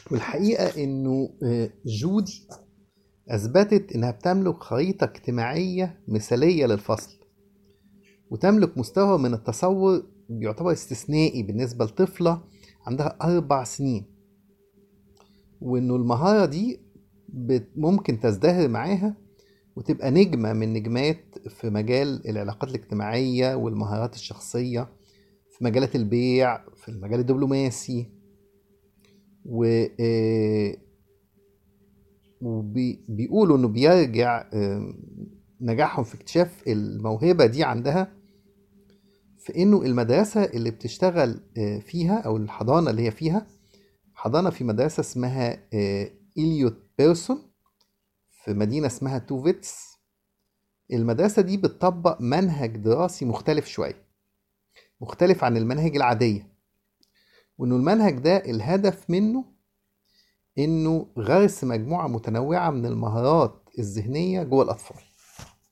والحقيقة إنه جودي أثبتت إنها بتملك خريطة اجتماعية مثالية للفصل، وتملك مستوى من التصور بيعتبر استثنائي بالنسبة لطفلة عندها 4 سنين، وإنه المهارة دي ممكن تزدهر معاها وتبقى نجمة من نجمات في مجال العلاقات الاجتماعية والمهارات الشخصية، في مجالات البيع، في المجال الدبلوماسي. و وبيقولوا انه بيرجع نجاحهم في اكتشاف الموهبة دي عندها في انه المدرسة اللي بتشتغل فيها او الحضانة اللي هي فيها، حضانة في مدرسة اسمها إليوت بيرسون في مدينة اسمها توفيتس. المدرسة دي بتطبق منهج دراسي مختلف شوية، مختلف عن المناهج العادية، وانه المنهج ده الهدف منه انه غرس مجموعة متنوعة من المهارات الذهنية جوه الأطفال.